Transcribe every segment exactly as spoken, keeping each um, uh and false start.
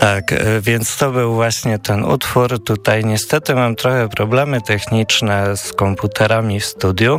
Tak, więc to był właśnie ten utwór. Tutaj niestety mam trochę problemy techniczne z komputerami w studiu,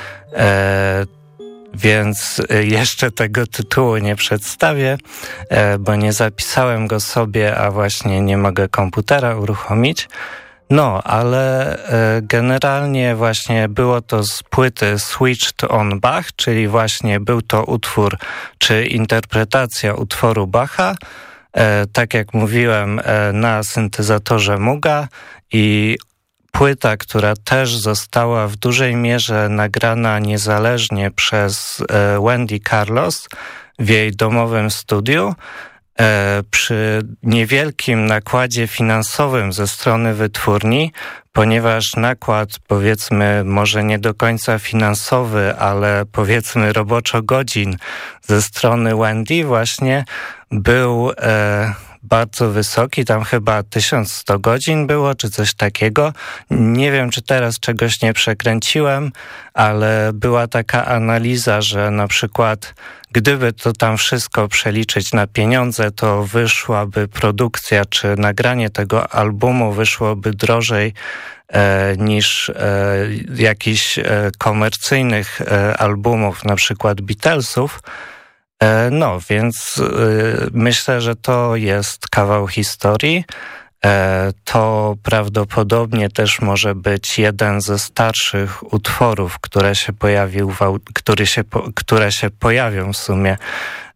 e, więc jeszcze tego tytułu nie przedstawię, e, bo nie zapisałem go sobie, a właśnie nie mogę komputera uruchomić. No, ale e, generalnie właśnie było to z płyty Switched on Bach, czyli właśnie był to utwór czy interpretacja utworu Bacha, e, tak jak mówiłem, e, na syntezatorze Muga, i płyta, która też została w dużej mierze nagrana niezależnie przez e, Wendy Carlos w jej domowym studiu, E, przy niewielkim nakładzie finansowym ze strony wytwórni, ponieważ nakład, powiedzmy, może nie do końca finansowy, ale powiedzmy roboczo godzin ze strony Wendy właśnie był e, bardzo wysoki, tam chyba tysiąc sto godzin było, czy coś takiego. Nie wiem, czy teraz czegoś nie przekręciłem, ale była taka analiza, że na przykład gdyby to tam wszystko przeliczyć na pieniądze, to wyszłaby produkcja czy nagranie tego albumu wyszłoby drożej e, niż e, jakichś e, komercyjnych e, albumów, na przykład Beatlesów. E, no, więc e, myślę, że to jest kawał historii. E, to prawdopodobnie też może być jeden ze starszych utworów, które się pojawił w au- który się po- które się pojawią w sumie e,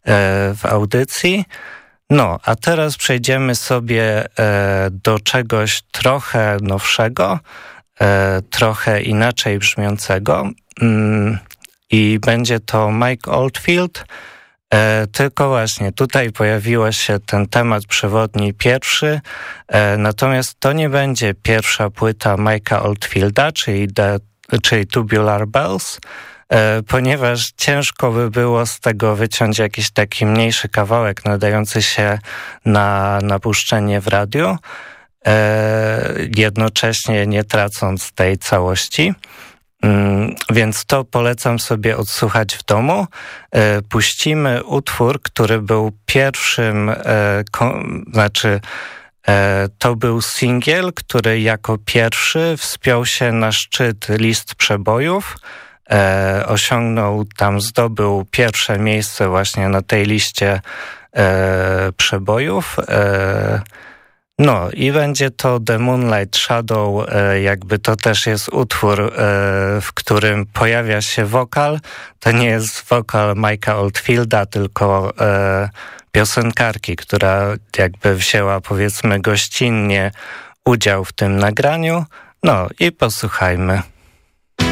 w audycji. No, a teraz przejdziemy sobie e, do czegoś trochę nowszego, e, trochę inaczej brzmiącego, mm, i będzie to Mike Oldfield. E, tylko właśnie tutaj pojawił się ten temat przewodni pierwszy, e, natomiast to nie będzie pierwsza płyta Mike'a Oldfielda, czyli, The, czyli Tubular Bells, e, ponieważ ciężko by było z tego wyciąć jakiś taki mniejszy kawałek nadający się na napuszczenie w radiu, e, jednocześnie nie tracąc tej całości. Mm, więc to polecam sobie odsłuchać w domu. E, puścimy utwór, który był pierwszym, e, kom, znaczy e, to był singiel, który jako pierwszy wspiął się na szczyt list przebojów. E, osiągnął tam, zdobył pierwsze miejsce właśnie na tej liście e, przebojów. E, No i będzie to The Moonlight Shadow, jakby to też jest utwór, w którym pojawia się wokal. To nie jest wokal Mike'a Oldfielda, tylko piosenkarki, która jakby wzięła, powiedzmy, gościnnie udział w tym nagraniu. No i posłuchajmy.